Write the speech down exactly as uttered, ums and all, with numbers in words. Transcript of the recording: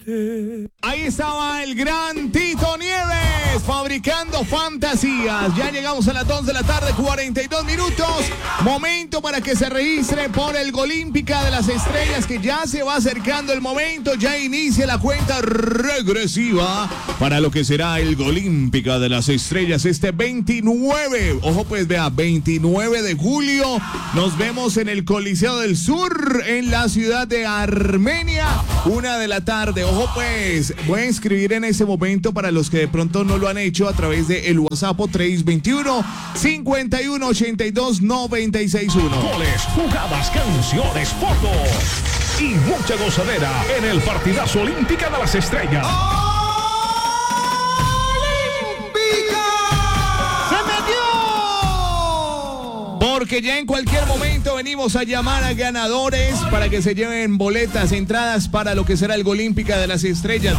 verte. Ahí estaba el gran Tito Nieves, fabricando fantasías. Ya llegamos a las dos de la tarde, cuarenta y dos minutos. Momento para que se registre por el Golímpica de las Estrellas, que ya se va acercando el momento. Ya inicia la cuenta regresiva para lo que será el Golímpica de las Estrellas este veintinueve. Ojo pues, vea, veintinueve de julio. Nos vemos en el Coliseo del Sur, en la ciudad de Armenia, una de la tarde. Ojo pues, voy a escribir en ese momento para los que de pronto no lo han hecho a través de el WhatsApp tres veintiuno, cincuenta y uno, ochenta y dos, noventa y seis uno. Goles, jugadas, canciones, fotos y mucha gozadera en el partidazo Olímpica de las Estrellas. Porque ya en cualquier momento venimos a llamar a ganadores para que se lleven boletas, entradas para lo que será el Golímpica de las Estrellas.